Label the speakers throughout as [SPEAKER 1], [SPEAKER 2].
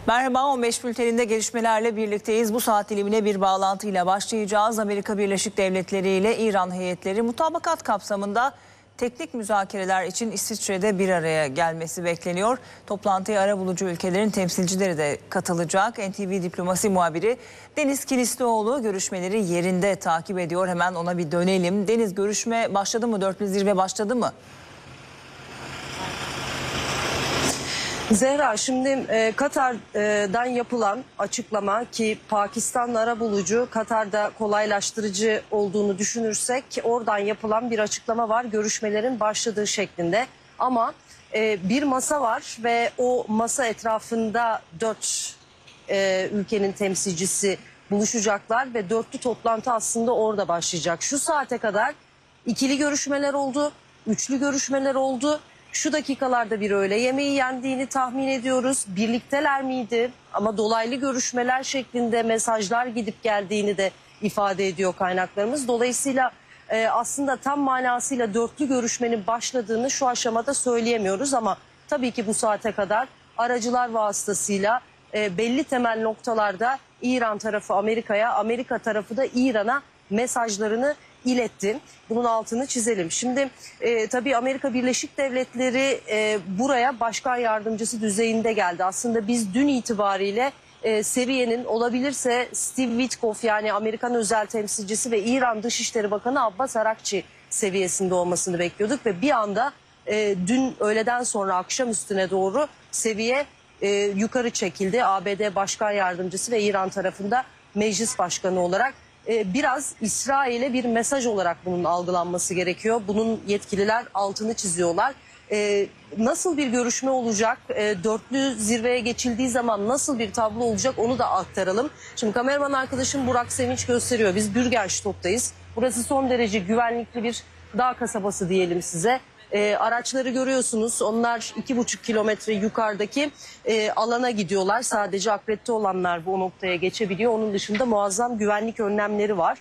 [SPEAKER 1] Merhaba, 15 bülteninde gelişmelerle birlikteyiz. Bu saat dilimine bir bağlantıyla başlayacağız. Amerika Birleşik Devletleri ile İran heyetleri mutabakat kapsamında teknik müzakereler için İsviçre'de bir araya gelmesi bekleniyor. Toplantıya arabulucu ülkelerin temsilcileri de katılacak. NTV Diplomasi muhabiri Deniz Kilislioğlu görüşmeleri yerinde takip ediyor. Hemen ona bir dönelim. Deniz, görüşme başladı mı? Dörtlü zirve başladı mı?
[SPEAKER 2] Zehra, şimdi Katar'dan yapılan açıklama ki Pakistan'la arabulucu, Katar'da kolaylaştırıcı olduğunu düşünürsek oradan yapılan bir açıklama var görüşmelerin başladığı şeklinde. Ama bir masa var ve o masa etrafında 4 ülkenin temsilcisi buluşacaklar ve dörtlü toplantı aslında orada başlayacak. Şu saate kadar ikili görüşmeler oldu, üçlü görüşmeler oldu. Şu dakikalarda bir öğle yemeği yendiğini tahmin ediyoruz. Birlikteler miydi? Ama dolaylı görüşmeler şeklinde mesajlar gidip geldiğini de ifade ediyor kaynaklarımız. Dolayısıyla aslında tam manasıyla dörtlü görüşmenin başladığını şu aşamada söyleyemiyoruz. Ama tabii ki bu saate kadar aracılar vasıtasıyla belli temel noktalarda İran tarafı Amerika'ya, Amerika tarafı da İran'a mesajlarını iletti. Bunun altını çizelim. Şimdi tabii Amerika Birleşik Devletleri buraya başkan yardımcısı düzeyinde geldi. Aslında biz dün itibariyle seviyenin olabilirse Steve Witkoff, yani Amerikan özel temsilcisi ve İran Dışişleri Bakanı Abbas Arakçi seviyesinde olmasını bekliyorduk ve bir anda dün öğleden sonra akşam üstüne doğru seviye yukarı çekildi. ABD Başkan Yardımcısı ve İran tarafında Meclis Başkanı olarak. Biraz İsrail'e bir mesaj olarak bunun algılanması gerekiyor. Bunun yetkililer altını çiziyorlar. Nasıl bir görüşme olacak? Dörtlü zirveye geçildiği zaman nasıl bir tablo olacak onu da aktaralım. Şimdi kameraman arkadaşım Burak Sevinç gösteriyor. Biz Bürgenstock'tayız. Burası son derece güvenlikli bir dağ kasabası diyelim size. Araçları görüyorsunuz. Onlar 2,5 kilometre yukarıdaki alana gidiyorlar. Sadece akredite olanlar bu noktaya geçebiliyor. Onun dışında muazzam güvenlik önlemleri var.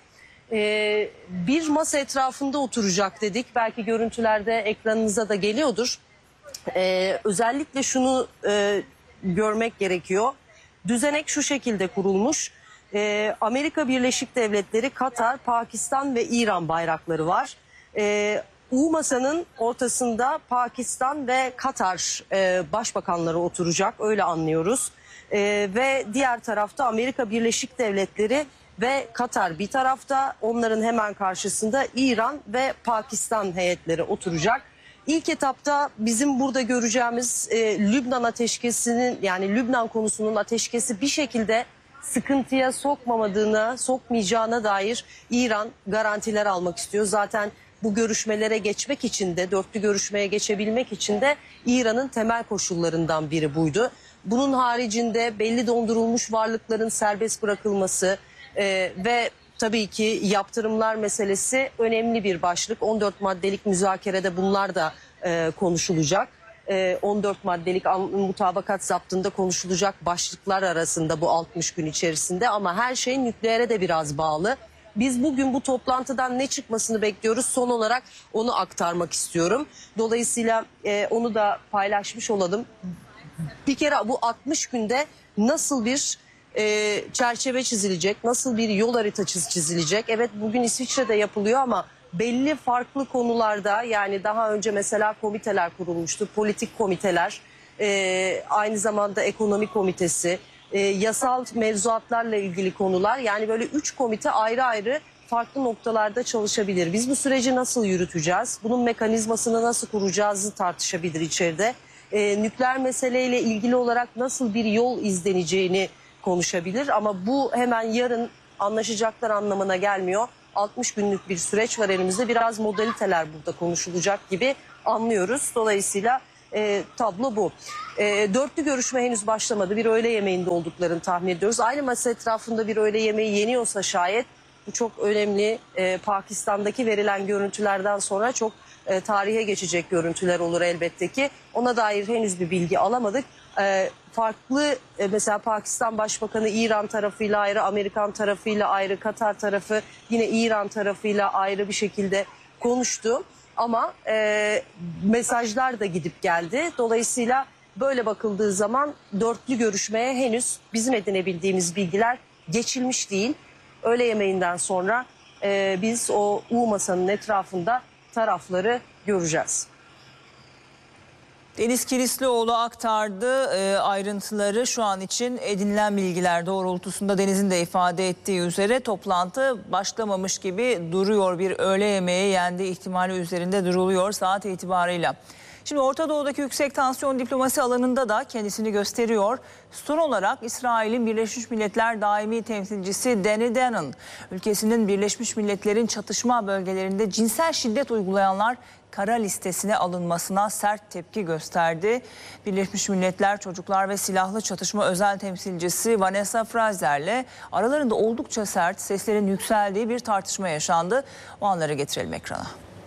[SPEAKER 2] Bir masa etrafında oturacak dedik. Belki görüntülerde ekranınıza da geliyordur. Özellikle şunu görmek gerekiyor. Düzenek şu şekilde kurulmuş. Amerika Birleşik Devletleri, Katar, Pakistan ve İran bayrakları var. U masanın ortasında Pakistan ve Katar başbakanları oturacak, öyle anlıyoruz. Ve diğer tarafta Amerika Birleşik Devletleri ve Katar bir tarafta, onların hemen karşısında İran ve Pakistan heyetleri oturacak. İlk etapta bizim burada göreceğimiz Lübnan ateşkesinin, yani Lübnan konusunun ateşkesi bir şekilde sıkıntıya sokmayacağına dair İran garantiler almak istiyor. Zaten bu görüşmelere geçmek için de, dörtlü görüşmeye geçebilmek için de İran'ın temel koşullarından biri buydu. Bunun haricinde belli dondurulmuş varlıkların serbest bırakılması ve tabii ki yaptırımlar meselesi önemli bir başlık. 14 maddelik müzakerede bunlar da konuşulacak. 14 maddelik mutabakat zaptında konuşulacak başlıklar arasında bu 60 gün içerisinde, ama her şey nükleere de biraz bağlı. Biz bugün bu toplantıdan ne çıkmasını bekliyoruz? Son olarak onu aktarmak istiyorum. Dolayısıyla onu da paylaşmış olalım. Bir kere bu 60 günde nasıl bir çerçeve çizilecek, nasıl bir yol haritası çizilecek? Evet, bugün İsviçre'de yapılıyor ama belli farklı konularda, yani daha önce mesela komiteler kurulmuştu, politik komiteler, aynı zamanda ekonomi komitesi, yasal mevzuatlarla ilgili konular, yani böyle 3 komite ayrı ayrı farklı noktalarda çalışabilir. Biz bu süreci nasıl yürüteceğiz? Bunun mekanizmasını nasıl kuracağızı tartışabilir içeride. Nükleer meseleyle ilgili olarak nasıl bir yol izleneceğini konuşabilir, ama bu hemen yarın anlaşacaklar anlamına gelmiyor. 60 günlük bir süreç var elimizde. Biraz modaliteler burada konuşulacak gibi anlıyoruz. Dolayısıyla tablo bu. Dörtlü görüşme henüz başlamadı. Bir öğle yemeğinde olduklarını tahmin ediyoruz. Aynı masa etrafında bir öğle yemeği yeniyorsa şayet, bu çok önemli. Pakistan'daki verilen görüntülerden sonra çok tarihe geçecek görüntüler olur elbette ki. Ona dair henüz bir bilgi alamadık. Farklı mesela Pakistan Başbakanı İran tarafıyla ayrı, Amerikan tarafıyla ayrı, Katar tarafı yine İran tarafıyla ayrı bir şekilde konuştu. Ama mesajlar da gidip geldi. Dolayısıyla Böyle bakıldığı zaman dörtlü görüşmeye henüz bizim edinebildiğimiz bilgiler geçilmiş değil. Öğle yemeğinden sonra biz o U masanın etrafında tarafları göreceğiz.
[SPEAKER 1] Deniz Kilislioğlu aktardı ayrıntıları. Şu an için edinilen bilgiler doğrultusunda Deniz'in de ifade ettiği üzere toplantı başlamamış gibi duruyor. Bir öğle yemeği yendiği ihtimali üzerinde duruluyor saat itibarıyla. Şimdi Orta Doğu'daki yüksek tansiyon diplomasi alanında da kendisini gösteriyor. Son olarak İsrail'in Birleşmiş Milletler daimi temsilcisi Danny Danon, ülkesinin Birleşmiş Milletler'in çatışma bölgelerinde cinsel şiddet uygulayanlar kara listesine alınmasına sert tepki gösterdi. Birleşmiş Milletler Çocuklar ve Silahlı Çatışma Özel Temsilcisi Vanessa Fraser'le aralarında oldukça sert seslerin yükseldiği bir tartışma yaşandı. O anları getirelim ekrana.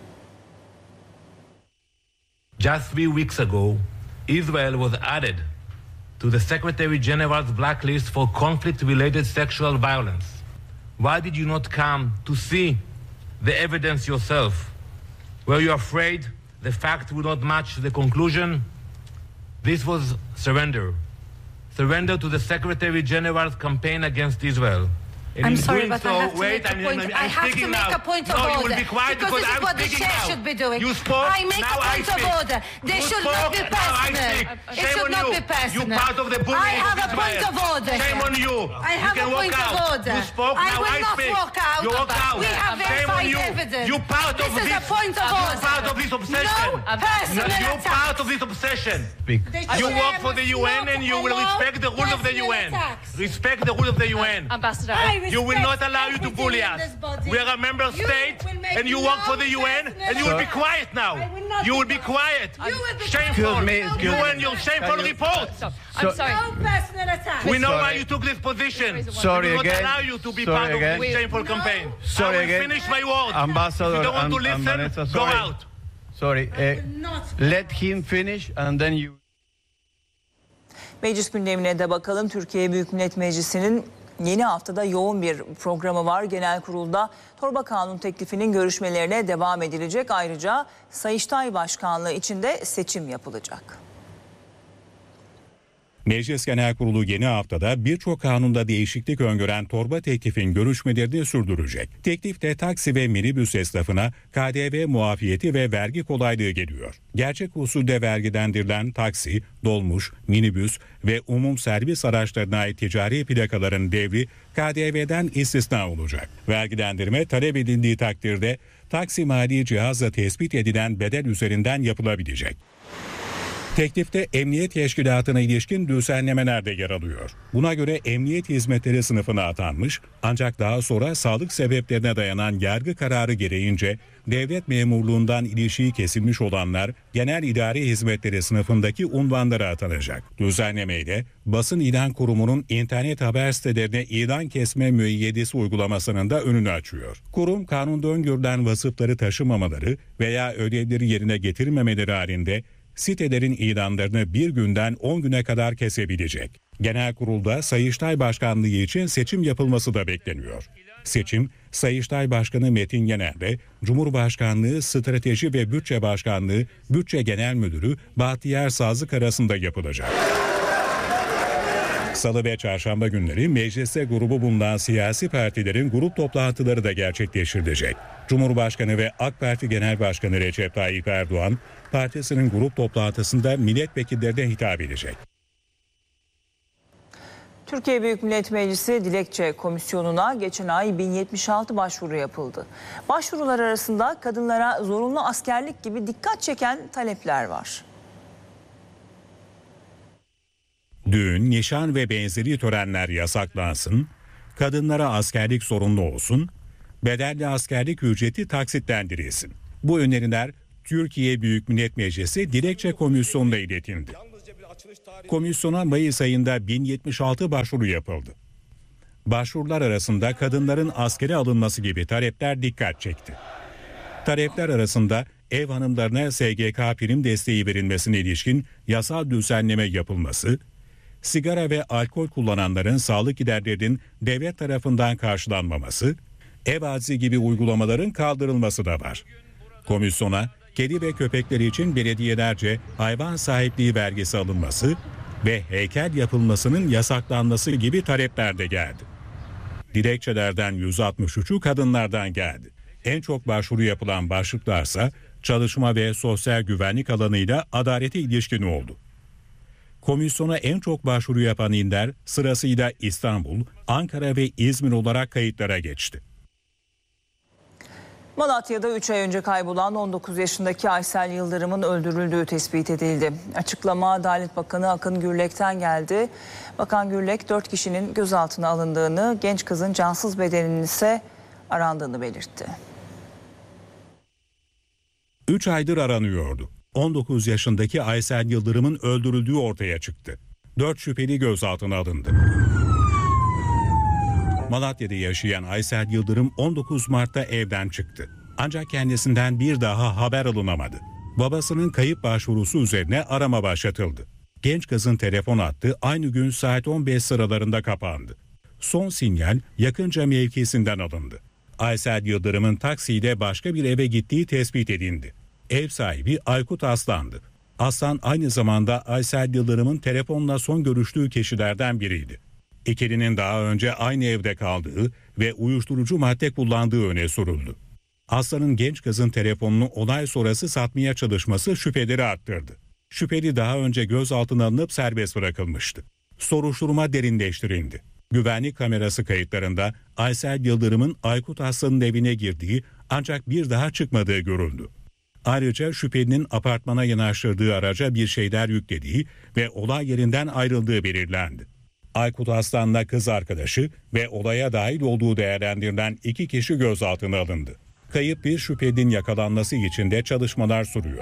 [SPEAKER 3] Just 3 weeks ago, Israel was added to the Secretary General's blacklist for conflict-related sexual violence. Why did you not come to see the evidence yourself? Were you afraid the fact would not match the conclusion? This was surrender. Surrender to the Secretary General's campaign against Israel. And
[SPEAKER 4] I'm
[SPEAKER 3] in
[SPEAKER 4] sorry,
[SPEAKER 3] doing
[SPEAKER 4] but
[SPEAKER 3] so,
[SPEAKER 4] I have to
[SPEAKER 3] wait,
[SPEAKER 4] make a point.
[SPEAKER 3] I'm
[SPEAKER 4] I have to
[SPEAKER 3] speaking
[SPEAKER 4] make
[SPEAKER 3] now.
[SPEAKER 4] a point of
[SPEAKER 3] No,
[SPEAKER 4] order.
[SPEAKER 3] you will be quiet because
[SPEAKER 4] this is
[SPEAKER 3] I'm
[SPEAKER 4] what the
[SPEAKER 3] speaking
[SPEAKER 4] chair
[SPEAKER 3] now.
[SPEAKER 4] should be doing.
[SPEAKER 3] You spoke,
[SPEAKER 4] I make
[SPEAKER 3] now
[SPEAKER 4] a point
[SPEAKER 3] I
[SPEAKER 4] of
[SPEAKER 3] speak.
[SPEAKER 4] order. They
[SPEAKER 3] You
[SPEAKER 4] should
[SPEAKER 3] spoke,
[SPEAKER 4] not be
[SPEAKER 3] now I
[SPEAKER 4] personal.
[SPEAKER 3] speak.
[SPEAKER 4] It
[SPEAKER 3] Shame
[SPEAKER 4] should
[SPEAKER 3] on
[SPEAKER 4] not
[SPEAKER 3] you.
[SPEAKER 4] be personal.
[SPEAKER 3] You part of the bullying
[SPEAKER 4] I have
[SPEAKER 3] of
[SPEAKER 4] a point
[SPEAKER 3] Israel.
[SPEAKER 4] of order.
[SPEAKER 3] Shame on you.
[SPEAKER 4] I have
[SPEAKER 3] you can
[SPEAKER 4] a point
[SPEAKER 3] walk
[SPEAKER 4] of
[SPEAKER 3] out.
[SPEAKER 4] order.
[SPEAKER 3] You spoke,
[SPEAKER 4] I
[SPEAKER 3] now
[SPEAKER 4] will
[SPEAKER 3] I
[SPEAKER 4] not
[SPEAKER 3] speak.
[SPEAKER 4] walk out.
[SPEAKER 3] You walk out.
[SPEAKER 4] We have
[SPEAKER 3] Shame on
[SPEAKER 4] verified
[SPEAKER 3] you.
[SPEAKER 4] evidence.
[SPEAKER 3] You part of
[SPEAKER 4] This is
[SPEAKER 3] this.
[SPEAKER 4] a point of
[SPEAKER 3] You
[SPEAKER 4] order.
[SPEAKER 3] part of this obsession.
[SPEAKER 4] No personal
[SPEAKER 3] You
[SPEAKER 4] attack.
[SPEAKER 3] part of this obsession. You
[SPEAKER 4] chair
[SPEAKER 3] work for the
[SPEAKER 4] must
[SPEAKER 3] UN
[SPEAKER 4] not
[SPEAKER 3] and you will
[SPEAKER 4] allow
[SPEAKER 3] respect the rules of the
[SPEAKER 4] personal
[SPEAKER 3] UN.
[SPEAKER 4] attacks.
[SPEAKER 3] Respect the rules of the UN.
[SPEAKER 4] Ambassador,
[SPEAKER 3] You will not allow you to bully us. We are a member
[SPEAKER 4] You
[SPEAKER 3] state
[SPEAKER 4] will make
[SPEAKER 3] and you work
[SPEAKER 4] no
[SPEAKER 3] for the UN
[SPEAKER 4] personal
[SPEAKER 3] and you will be
[SPEAKER 4] attack.
[SPEAKER 3] quiet now.
[SPEAKER 4] I will not
[SPEAKER 3] You
[SPEAKER 4] be
[SPEAKER 3] will be quiet.
[SPEAKER 4] You will be
[SPEAKER 3] Shameful.
[SPEAKER 4] quiet.
[SPEAKER 3] You and your shameful report.
[SPEAKER 4] I'm sorry. No personal attack.
[SPEAKER 3] We know why
[SPEAKER 5] Sorry.
[SPEAKER 3] you took this position.
[SPEAKER 5] Sorry
[SPEAKER 3] we will not
[SPEAKER 5] again.
[SPEAKER 3] allow you to be
[SPEAKER 5] Sorry
[SPEAKER 3] part of
[SPEAKER 5] again.
[SPEAKER 3] this shameful campaign.
[SPEAKER 5] Sorry
[SPEAKER 3] I will
[SPEAKER 5] again.
[SPEAKER 3] finish my words.
[SPEAKER 5] Ambassador
[SPEAKER 3] If you don't want to
[SPEAKER 5] and
[SPEAKER 3] listen,
[SPEAKER 5] Vanessa,
[SPEAKER 3] go
[SPEAKER 5] sorry.
[SPEAKER 3] out.
[SPEAKER 5] Sorry.
[SPEAKER 4] not.
[SPEAKER 5] Let him finish and then you.
[SPEAKER 1] Meclis gündemine de bakalım. Türkiye Büyük Millet Meclisi'nin yeni haftada yoğun bir programı var. Genel Kurul'da torba kanun teklifinin görüşmelerine devam edilecek. Ayrıca Sayıştay Başkanlığı için de seçim yapılacak.
[SPEAKER 6] Meclis Genel Kurulu yeni haftada birçok kanunda değişiklik öngören torba teklifin görüşmelerini sürdürecek. Teklifte taksi ve minibüs esnafına KDV muafiyeti ve vergi kolaylığı geliyor. Gerçek usulde vergilendirilen taksi, dolmuş, minibüs ve umum servis araçlarına ait ticari plakaların devri KDV'den istisna olacak. Vergilendirme talep edildiği takdirde taksi mali cihazla tespit edilen bedel üzerinden yapılabilecek. Teklifte emniyet teşkilatına ilişkin düzenlemeler de yer alıyor. Buna göre emniyet hizmetleri sınıfına atanmış ancak daha sonra sağlık sebeplerine dayanan yargı kararı gereğince devlet memurluğundan ilişiği kesilmiş olanlar genel idare hizmetleri sınıfındaki unvanlara atanacak. Düzenlemeyle basın ilan kurumunun internet haber sitelerine ilan kesme müeyyidesi uygulamasının da önünü açıyor. Kurum kanunda öngörülen vasıfları taşımamaları veya ödevleri yerine getirmemeleri halinde sitelerin ilanlarını 1 günden 10 güne kadar kesebilecek. Genel Kurul'da Sayıştay Başkanlığı için seçim yapılması da bekleniyor. Seçim, Sayıştay Başkanı Metin Yener'le Cumhurbaşkanlığı Strateji ve Bütçe Başkanlığı Bütçe Genel Müdürü Bahtiyar Sazlık arasında yapılacak. Salı ve çarşamba günleri mecliste grubu bulunan siyasi partilerin grup toplantıları da gerçekleştirilecek. Cumhurbaşkanı ve AK Parti Genel Başkanı Recep Tayyip Erdoğan, partisinin grup toplantısında milletvekillerine hitap edecek.
[SPEAKER 1] Türkiye Büyük Millet Meclisi Dilekçe Komisyonu'na geçen ay 1076 başvuru yapıldı. Başvurular arasında kadınlara zorunlu askerlik gibi dikkat çeken talepler var.
[SPEAKER 6] Düğün, nişan ve benzeri törenler yasaklansın, kadınlara askerlik zorunlu olsun, bedelli askerlik ücreti taksitlendirilsin. Bu öneriler Türkiye Büyük Millet Meclisi Dilekçe Komisyonu'na iletildi. Komisyona Mayıs ayında 1076 başvuru yapıldı. Başvurular arasında kadınların askere alınması gibi talepler dikkat çekti. Talepler arasında ev hanımlarına SGK prim desteği verilmesine ilişkin yasal düzenleme yapılması, sigara ve alkol kullananların sağlık giderlerinin devlet tarafından karşılanmaması, ev acizi gibi uygulamaların kaldırılması da var. Komisyona kedi ve köpekleri için belediyelerce hayvan sahipliği vergisi alınması ve heykel yapılmasının yasaklanması gibi talepler de geldi. Dilekçelerden 163'ü kadınlardan geldi. En çok başvuru yapılan başlıklarsa çalışma ve sosyal güvenlik alanıyla adalete ilişkin oldu. Komisyona en çok başvuru yapan iller sırasıyla İstanbul, Ankara ve İzmir olarak kayıtlara geçti.
[SPEAKER 1] Malatya'da 3 ay önce kaybolan 19 yaşındaki Aysel Yıldırım'ın öldürüldüğü tespit edildi. Açıklama Adalet Bakanı Akın Gürlek'ten geldi. Bakan Gürlek 4 kişinin gözaltına alındığını, genç kızın cansız bedeninin ise arandığını belirtti.
[SPEAKER 6] 3 aydır aranıyordu. 19 yaşındaki Aysel Yıldırım'ın öldürüldüğü ortaya çıktı. 4 şüpheli gözaltına alındı. Malatya'da yaşayan Aysel Yıldırım 19 Mart'ta evden çıktı. Ancak kendisinden bir daha haber alınamadı. Babasının kayıp başvurusu üzerine arama başlatıldı. Genç kızın telefon hattı aynı gün saat 15 sıralarında kapandı. Son sinyal yakınca mevkisinden alındı. Aysel Yıldırım'ın taksiyle başka bir eve gittiği tespit edildi. Ev sahibi Aykut Aslan'dı. Aslan aynı zamanda Aysel Yıldırım'ın telefonla son görüştüğü kişilerden biriydi. İkilinin daha önce aynı evde kaldığı ve uyuşturucu madde kullandığı öne sürüldü. Aslan'ın genç kızın telefonunu olay sonrası satmaya çalışması şüpheleri arttırdı. Şüpheli daha önce gözaltına alınıp serbest bırakılmıştı. Soruşturma derinleştirildi. Güvenlik kamerası kayıtlarında Aysel Yıldırım'ın Aykut Aslan'ın evine girdiği ancak bir daha çıkmadığı görüldü. Ayrıca şüphelinin apartmana yanaştırdığı araca bir şeyler yüklediği ve olay yerinden ayrıldığı belirlendi. Aykut Aslan'la kız arkadaşı ve olaya dahil olduğu değerlendirilen 2 kişi gözaltına alındı. Kayıp bir şüphelinin yakalanması için de çalışmalar sürüyor.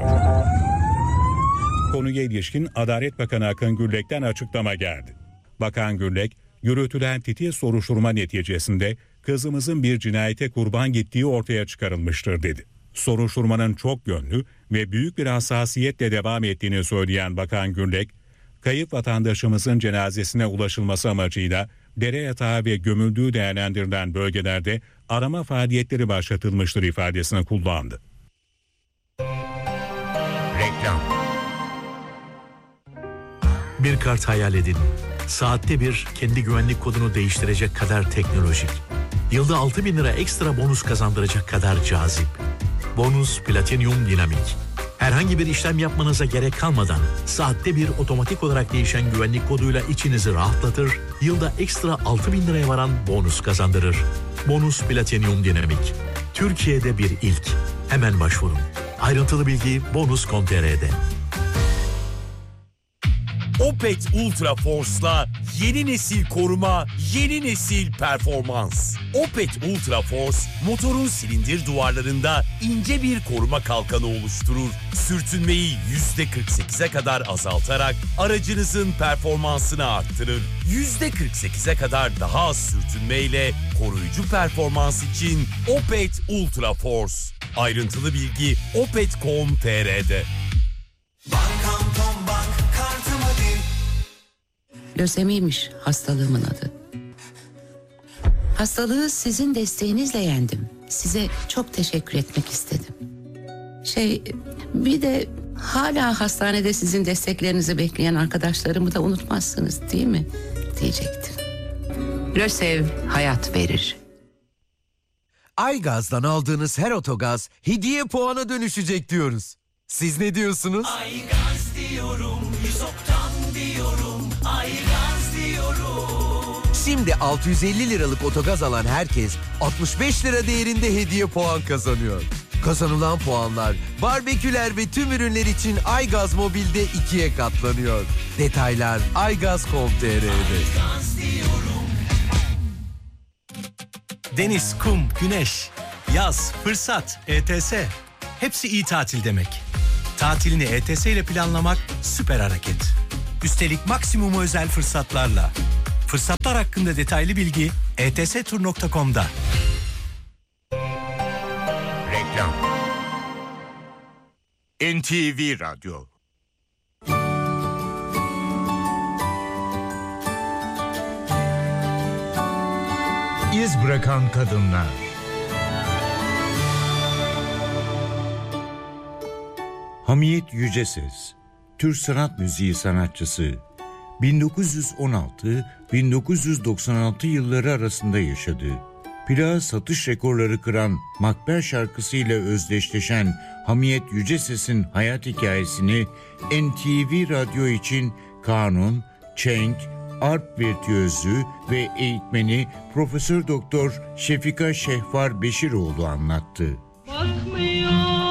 [SPEAKER 6] Konuya ilişkin Adalet Bakanı Akın Gürlek'ten açıklama geldi. Bakan Gürlek, yürütülen titiz soruşturma neticesinde kızımızın bir cinayete kurban gittiği ortaya çıkarılmıştır dedi. Soruşturmanın çok yönlü ve büyük bir hassasiyetle devam ettiğini söyleyen Bakan Gürlek, kayıp vatandaşımızın cenazesine ulaşılması amacıyla dere yatağı ve gömüldüğü değerlendirilen bölgelerde arama faaliyetleri başlatılmıştır ifadesini kullandı.
[SPEAKER 7] Reklam. Bir kart hayal edin. Saatte bir kendi güvenlik kodunu değiştirecek kadar teknolojik. Yılda 6.000 lira ekstra bonus kazandıracak kadar cazip. Bonus Platinum Dinamik. Herhangi bir işlem yapmanıza gerek kalmadan saatte bir otomatik olarak değişen güvenlik koduyla içinizi rahatlatır, yılda ekstra 6.000 liraya varan bonus kazandırır. Bonus Platinum Dinamik. Türkiye'de bir ilk. Hemen başvurun. Ayrıntılı bilgi bonus.com.tr'de.
[SPEAKER 8] Opet Ultra Force'la yeni nesil koruma, yeni nesil performans. Opet Ultra Force, motorun silindir duvarlarında ince bir koruma kalkanı oluşturur. Sürtünmeyi %48'e kadar azaltarak aracınızın performansını arttırır. %48'e kadar daha az sürtünmeyle koruyucu performans için Opet Ultra Force. Ayrıntılı bilgi opet.com.tr'de.
[SPEAKER 9] Lösemiymiş hastalığımın adı. Hastalığı sizin desteğinizle yendim. Size çok teşekkür etmek istedim. Bir de hala hastanede sizin desteklerinizi bekleyen arkadaşlarımı da unutmazsınız değil mi? Diyecektim. Lösev hayat verir.
[SPEAKER 10] Aygaz'dan aldığınız her otogaz hediye puana dönüşecek diyoruz. Siz ne diyorsunuz?
[SPEAKER 11] Aygaz diyorum, 100 oktan diyorum, Aygaz diyorum.
[SPEAKER 10] Şimdi 650 liralık otogaz alan herkes 65 lira değerinde hediye puan kazanıyor. Kazanılan puanlar barbeküler ve tüm ürünler için Aygaz Mobil'de 2'ye katlanıyor. Detaylar aygaz.com.tr'de.
[SPEAKER 12] Deniz, kum, güneş, yaz, fırsat, ETS. Hepsi iyi tatil demek. Tatilini ETS ile planlamak süper hareket. Üstelik maksimum özel fırsatlarla. Fırsatlar hakkında detaylı bilgi etstur.com'da.
[SPEAKER 7] Reklam. NTV Radyo. İz bırakan kadınlar.
[SPEAKER 13] Hamiyet Yüceses, Türk sanat müziği sanatçısı. 1916-1996 yılları arasında yaşadı. Plağı satış rekorları kıran Makber şarkısıyla özdeşleşen Hamiyet Yüceses'in hayat hikayesini NTV Radyo için kanun, çenk, arp virtüözü ve eğitmeni Profesör Doktor Şefika Şehvar Beşiroğlu anlattı.
[SPEAKER 11] Bakmıyor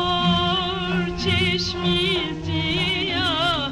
[SPEAKER 11] çeşmesi ya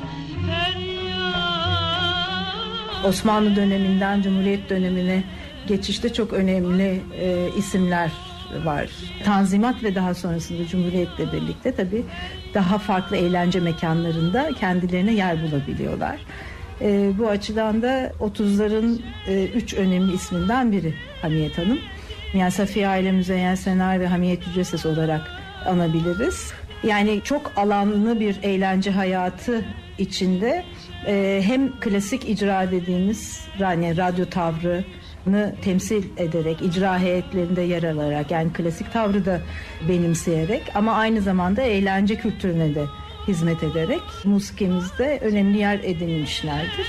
[SPEAKER 11] feryat.
[SPEAKER 14] Osmanlı döneminden Cumhuriyet dönemine geçişte çok önemli isimler var. Tanzimat ve daha sonrasında Cumhuriyet'le birlikte tabii daha farklı eğlence mekanlarında kendilerine yer bulabiliyorlar. Bu açıdan da 30'ların 3 önemli isminden biri Hamiyet Hanım. Yani Safiye Aile Müzeyyen Senar ve Hamiyet Yüceses olarak anabiliriz. Yani çok alanlı bir eğlence hayatı içinde hem klasik icra dediğimiz yani radyo tavrını temsil ederek, icra heyetlerinde yer alarak yani klasik tavrı da benimseyerek ama aynı zamanda eğlence kültürüne de hizmet ederek musikimizde önemli yer edinmişlerdir.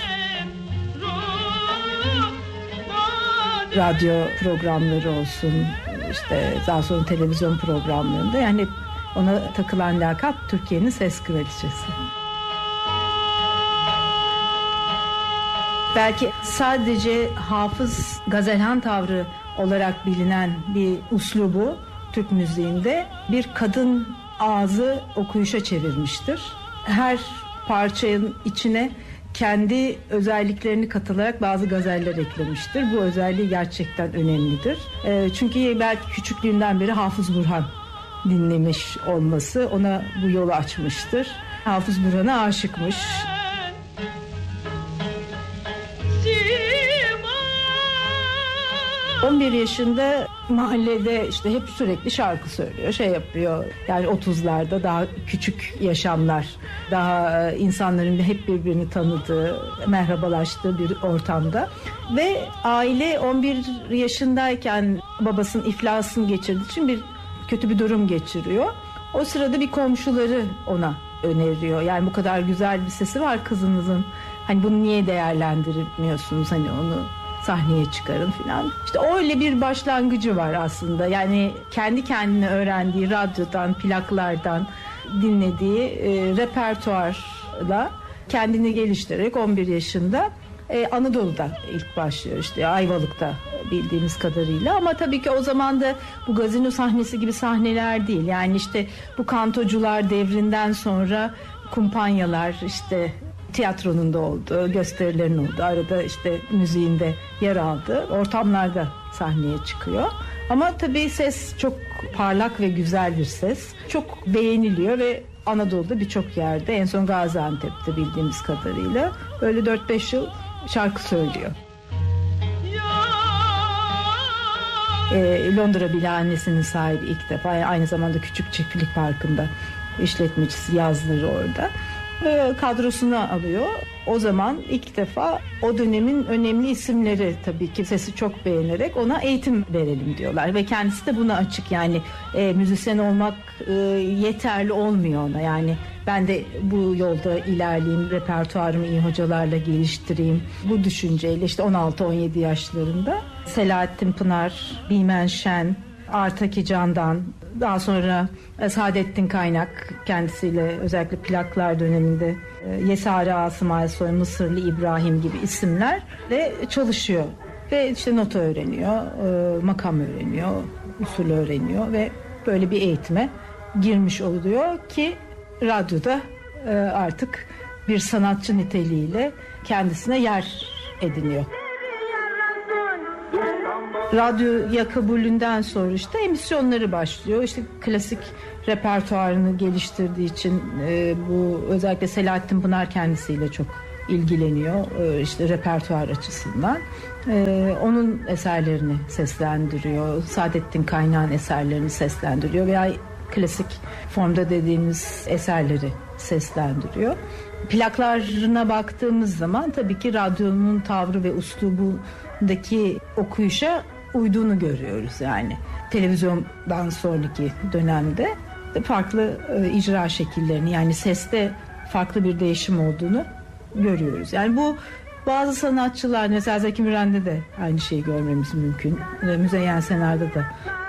[SPEAKER 14] Radyo programları olsun, işte daha sonra televizyon programlarında yani ona takılan lakap Türkiye'nin ses kraliçesi. Belki sadece Hafız Gazelhan tavrı olarak bilinen bir uslubu Türk müziğinde bir kadın ağzı okuyuşa çevirmiştir. Her parçanın içine kendi özelliklerini katılarak bazı gazeller eklemiştir. Bu özelliği gerçekten önemlidir. Çünkü belki küçüklüğünden beri Hafız Burhan dinlemiş olması ona bu yolu açmıştır. Hafız Burhan'a aşıkmış. 11 yaşında mahallede işte hep sürekli şarkı söylüyor, şey yapıyor. Yani 30'larda daha küçük yaşamlar, daha insanların hep birbirini tanıdığı, merhabalaştığı bir ortamda. Ve aile 11 yaşındayken babasının iflasını geçirdiği için kötü bir durum geçiriyor. O sırada bir komşuları ona öneriyor. Yani bu kadar güzel bir sesi var kızınızın. Hani bunu niye değerlendirmiyorsunuz, hani onu sahneye çıkarın filan. İşte öyle bir başlangıcı var aslında. Yani kendi kendine öğrendiği radyodan, plaklardan dinlediği repertuarla kendini geliştirerek 11 yaşında Anadolu'da ilk başlıyor, işte Ayvalık'ta bildiğimiz kadarıyla. Ama tabii ki o zaman da bu gazino sahnesi gibi sahneler değil. Yani işte bu kantocular devrinden sonra kumpanyalar, işte tiyatronun da olduğu, gösterilerin olduğu, arada işte müziğinde yer aldığı ortamlarda sahneye çıkıyor. Ama tabii ses çok parlak ve güzel bir ses. Çok beğeniliyor ve Anadolu'da birçok yerde, en son Gaziantep'te bildiğimiz kadarıyla böyle 4-5 yıl şarkı söylüyor. Londra Bilhanesi'nin sahibi ilk defa, aynı zamanda Küçük Çiftlik Parkı'nda işletmecisi, yazları orada. Kadrosuna alıyor. O zaman ilk defa o dönemin önemli isimleri tabii ki sesi çok beğenerek ona eğitim verelim diyorlar. Ve kendisi de buna açık, yani müzisyen olmak yeterli olmuyor ona. Yani ben de bu yolda ilerleyeyim, repertuarımı iyi hocalarla geliştireyim. Bu düşünceyle işte 16-17 yaşlarında Selahattin Pınar, Bimen Şen, Artaki Candan, daha sonra Saadettin Kaynak, kendisiyle özellikle plaklar döneminde Yesari Asım Aysoy, Mısırlı İbrahim gibi isimlerle çalışıyor. Ve işte nota öğreniyor, makam öğreniyor, usul öğreniyor ve böyle bir eğitime girmiş oluyor ki radyoda artık bir sanatçı niteliğiyle kendisine yer ediniyor. Radyoya kabulünden sonra işte emisyonları başlıyor. İşte klasik repertuarını geliştirdiği için bu özellikle Selahattin Pınar kendisiyle çok ilgileniyor. İşte repertuar açısından. Onun eserlerini seslendiriyor. Saadettin Kaynak'ın eserlerini seslendiriyor veya klasik formda dediğimiz eserleri seslendiriyor. Plaklarına baktığımız zaman tabii ki radyonun tavrı ve üslubundaki okuyuşa uyduğunu görüyoruz yani. Televizyondan sonraki dönemde farklı icra şekillerini, yani seste farklı bir değişim olduğunu görüyoruz. Yani bu bazı sanatçılar, mesela Zeki Müren'de de aynı şeyi görmemiz mümkün. Müzeyyen Senar'da da.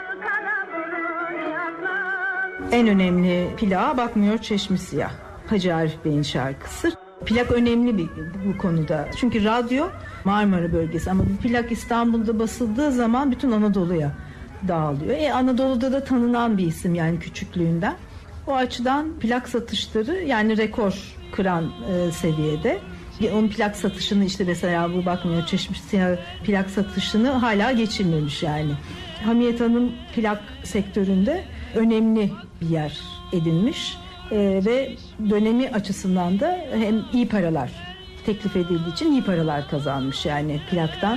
[SPEAKER 14] En önemli plağa Bakmıyor Çeşmi Siyah, Hacı Arif Bey'in şarkısı. Plak önemli bu konuda. Çünkü radyo Marmara bölgesi, ama bu plak İstanbul'da basıldığı zaman bütün Anadolu'ya dağılıyor. Anadolu'da da tanınan bir isim, yani küçüklüğünden. O açıdan plak satışları yani rekor kıran seviyede. Onun plak satışını işte mesela bu Bakmıyor Çeşmi Siyah plak satışını hala geçirmemiş yani. Hamiyet Hanım plak sektöründe önemli bir yer edinmiş ve dönemi açısından da hem iyi paralar teklif edildiği için iyi paralar kazanmış yani plaktan.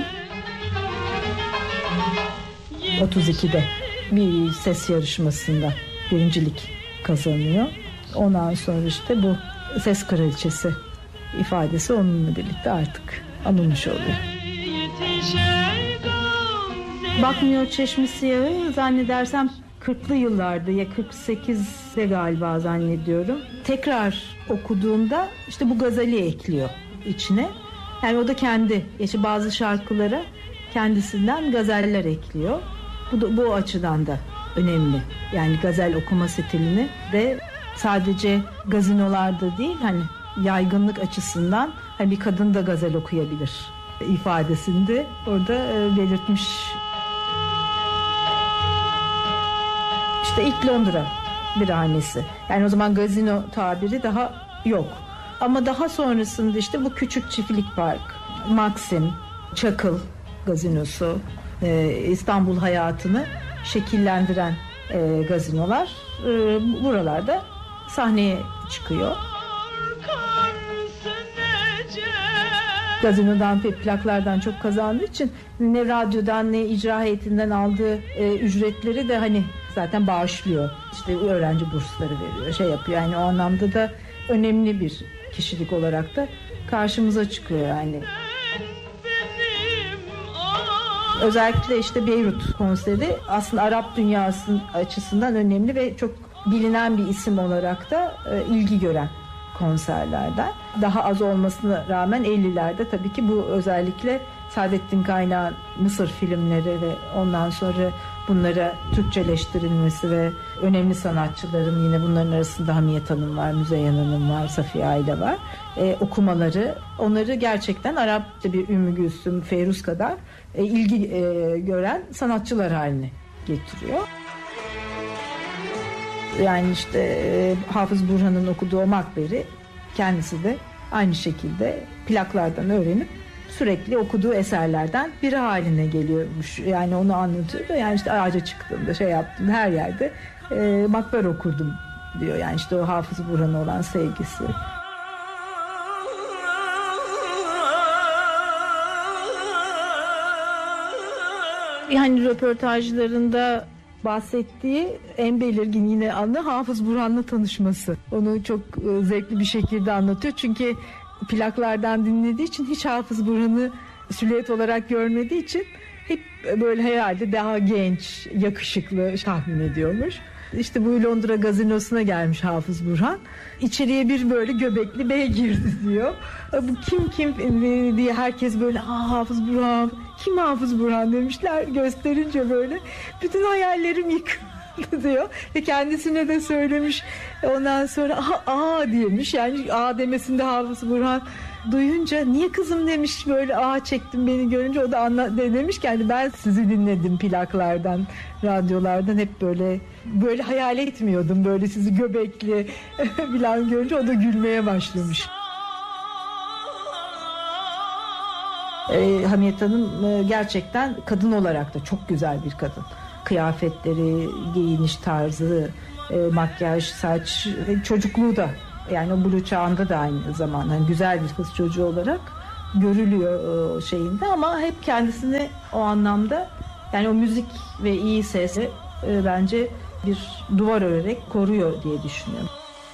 [SPEAKER 14] 32'de bir ses yarışmasında birincilik kazanıyor. Ondan sonra işte bu ses kraliçesi ifadesi onunla birlikte artık anılmış oluyor. Bakmıyor Çeşmi Siyah'ı zannedersem 40'lı yıllarda, ya 48'de galiba zannediyorum. Tekrar okuduğunda işte bu gazeli ekliyor içine. Yani o da kendi, işte bazı şarkılara kendisinden gazeller ekliyor. Bu açıdan da önemli. Yani gazel okuma stilini de sadece gazinolarda değil, hani yaygınlık açısından hani bir kadın da gazel okuyabilir ifadesini de orada belirtmiş. İşte ilk Londra birhanesi. Yani o zaman gazino tabiri daha yok. Ama daha sonrasında işte bu küçük çiftlik park, Maxim, Çakıl gazinosu, İstanbul hayatını şekillendiren gazinolar buralarda sahneye çıkıyor. Gazinodan ve plaklardan çok kazandığı için ne radyodan ne icra heyetinden aldığı ücretleri de hani zaten bağışlıyor. İşte öğrenci bursları veriyor, şey yapıyor. Yani o anlamda da önemli bir kişilik olarak da karşımıza çıkıyor yani. Özellikle işte Beyrut konseri aslında Arap dünyası açısından önemli ve çok bilinen bir isim olarak da ilgi gören konserlerden. Daha az olmasına rağmen 50'lerde tabii ki bu özellikle Saadettin Kaynak'ın Mısır filmleri ve ondan sonra bunlara Türkçeleştirilmesi ve önemli sanatçıların, yine bunların arasında Hamiyet Hanım var, Müzeyyen Hanım var, Safiye Ayla var, okumaları onları gerçekten Arapça bir Ümmü Gülsüm, Feyruz kadar ilgi gören sanatçılar haline getiriyor. Yani işte Hafız Burhan'ın okuduğu o Makberi kendisi de aynı şekilde plaklardan öğrenip sürekli okuduğu eserlerden biri haline geliyormuş. Yani onu anlatıyor da, yani işte ağaca çıktığımda şey yaptım, her yerde Makber okurdum diyor. Yani işte o Hafız Burhan'a olan sevgisi. Yani röportajlarında bahsettiği en belirgin yine anı Hafız Burhan'la tanışması. Onu çok zevkli bir şekilde anlatıyor. Çünkü plaklardan dinlediği için hiç Hafız Burhan'ı silüet olarak görmediği için hep böyle herhalde daha genç, yakışıklı tahmin ediyormuş. İşte bu Londra gazinosuna gelmiş Hafız Burhan. İçeriye bir böyle göbekli bey girdi diyor. Bu kim diye herkes böyle Hafız Burhan, kim Hafız Burhan demişler, gösterince böyle bütün hayallerim yıkıldı diyor. Ve kendisine de söylemiş, ondan sonra demiş, yani demesinde Hafız Burhan duyunca niye kızım demiş, böyle çektim beni görünce. O da demiş ki hani ben sizi dinledim plaklardan, radyolardan, hep böyle hayal etmiyordum böyle sizi göbekli falan görünce. O da gülmeye başlamış. Hamiyet Hanım gerçekten kadın olarak da çok güzel bir kadın. Kıyafetleri, giyiniş tarzı, makyaj, saç, çocukluğu da, yani o Blue çağında da aynı zamanda yani güzel bir kız çocuğu olarak görülüyor şeyinde, ama hep kendisini o anlamda, yani o müzik ve iyi sesi bence bir duvar örerek koruyor diye düşünüyorum.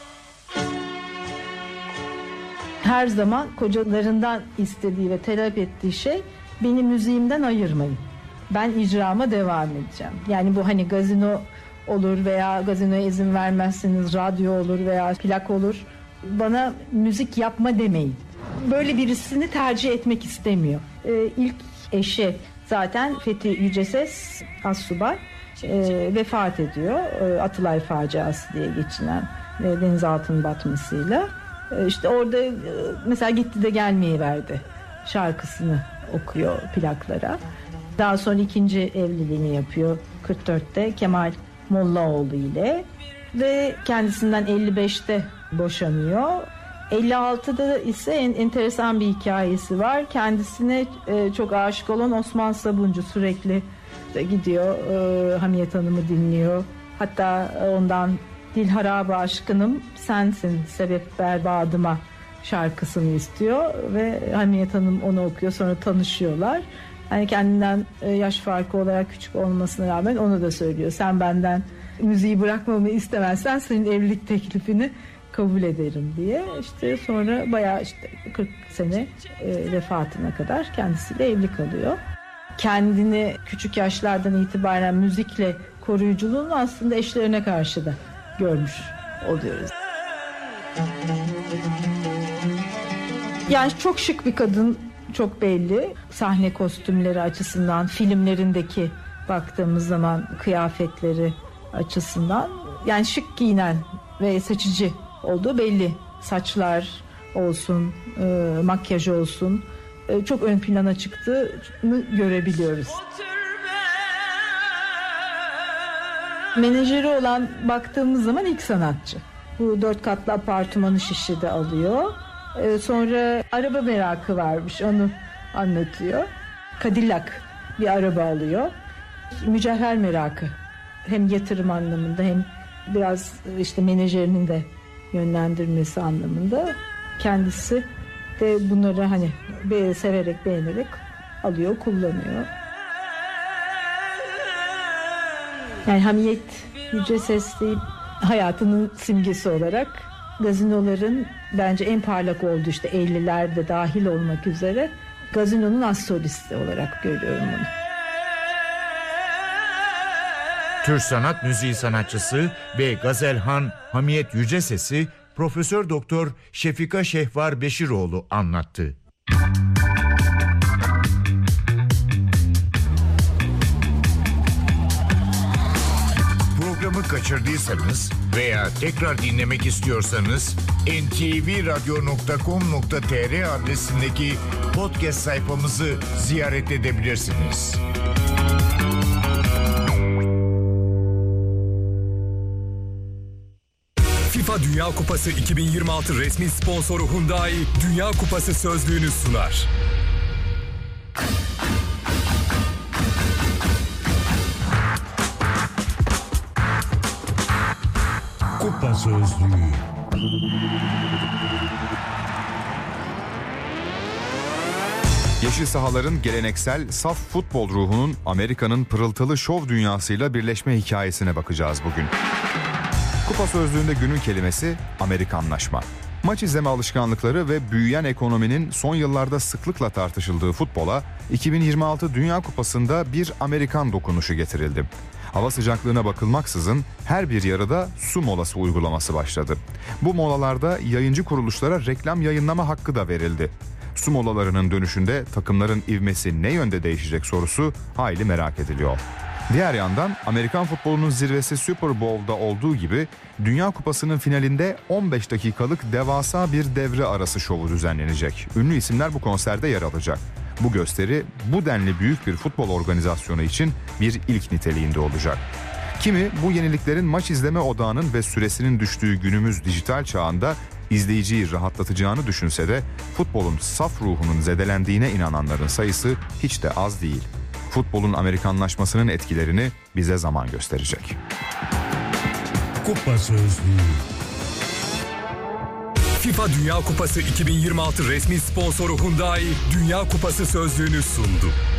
[SPEAKER 14] Her zaman kocalarından istediği ve talep ettiği şey, beni müziğimden ayırmayın. Ben icrama devam edeceğim. Yani bu hani gazino olur veya gazinoya izin vermezseniz radyo olur veya plak olur. Bana müzik yapma demeyin. Böyle birisini tercih etmek istemiyor. İlk eşi zaten Fethi Yüceses astsubay vefat ediyor. Atılay faciası diye geçinen denizaltının batmasıyla. İşte orada mesela gitti de gelmeyi verdi şarkısını okuyor plaklara. Daha sonra ikinci evliliğini yapıyor 44'te Kemal Mollaoğlu ile ve kendisinden 55'te boşanıyor. 56'da ise enteresan bir hikayesi var. Kendisine çok aşık olan Osman Sabuncu sürekli gidiyor Hamiyet Hanım'ı dinliyor. Hatta ondan Dil harabı aşkınım sensin sebep berbadıma şarkısını istiyor ve Hamiyet Hanım onu okuyor, sonra tanışıyorlar. Yani kendinden yaş farkı olarak küçük olmasına rağmen onu da söylüyor. Sen benden müziği bırakmamı istemezsen senin evlilik teklifini kabul ederim diye. İşte sonra bayağı 40 sene vefatına kadar kendisiyle evli kalıyor. Kendini küçük yaşlardan itibaren müzikle koruyuculuğunu aslında eşlerine karşı da görmüş oluyoruz. Yani çok şık bir kadın, çok belli. Sahne kostümleri açısından, filmlerindeki baktığımız zaman kıyafetleri açısından yani şık giyinen ve seçici olduğu belli. Saçlar olsun, makyaj olsun çok ön plana çıktığını görebiliyoruz. Menajeri olan baktığımız zaman ilk sanatçı. Bu 4 katlı apartmanı Şişli'de alıyor. Sonra araba merakı varmış, onu anlatıyor. Cadillac bir araba alıyor. Mücevher merakı. Hem yatırım anlamında hem biraz işte menajerinin de yönlendirmesi anlamında. Kendisi de bunları hani severek beğenerek alıyor, kullanıyor. Yani Hamiyet Yücesesli hayatının simgesi olarak gazinoların bence en parlak olduğu işte 50'lerde dahil olmak üzere gazinonun as solisti olarak görüyorum onu.
[SPEAKER 13] Türk sanat müziği sanatçısı ve gazelhan Hamiyet Yüceses'i Profesör Doktor Şefika Şehvar Beşiroğlu anlattı. Programı kaçırdıysanız veya tekrar dinlemek istiyorsanız ntvradio.com.tr adresindeki podcast sayfamızı ziyaret edebilirsiniz.
[SPEAKER 15] FIFA Dünya Kupası 2026 resmi sponsoru Hyundai Dünya Kupası sözlüğünü sunar.
[SPEAKER 16] Kupa Sözlüğü.
[SPEAKER 17] Yeşil sahaların geleneksel saf futbol ruhunun Amerika'nın pırıltılı şov dünyasıyla birleşme hikayesine bakacağız bugün. Kupa Sözlüğü'nde günün kelimesi Amerikanlaşma. Maç izleme alışkanlıkları ve büyüyen ekonominin son yıllarda sıklıkla tartışıldığı futbola 2026 Dünya Kupası'nda bir Amerikan dokunuşu getirildi. Hava sıcaklığına bakılmaksızın her bir yarıda su molası uygulaması başladı. Bu molalarda yayıncı kuruluşlara reklam yayınlama hakkı da verildi. Su molalarının dönüşünde takımların ivmesi ne yönde değişecek sorusu hayli merak ediliyor. Diğer yandan Amerikan futbolunun zirvesi Super Bowl'da olduğu gibi Dünya Kupası'nın finalinde 15 dakikalık devasa bir devre arası şovu düzenlenecek. Ünlü isimler bu konserde yer alacak. Bu gösteri bu denli büyük bir futbol organizasyonu için bir ilk niteliğinde olacak. Kimi bu yeniliklerin maç izleme odağının ve süresinin düştüğü günümüz dijital çağında izleyiciyi rahatlatacağını düşünse de futbolun saf ruhunun zedelendiğine inananların sayısı hiç de az değil. Futbolun Amerikanlaşmasının etkilerini bize zaman gösterecek.
[SPEAKER 16] Kupa Sözlüğü.
[SPEAKER 15] FIFA Dünya Kupası 2026 resmi sponsoru Hyundai Dünya Kupası sözlüğünü sundu.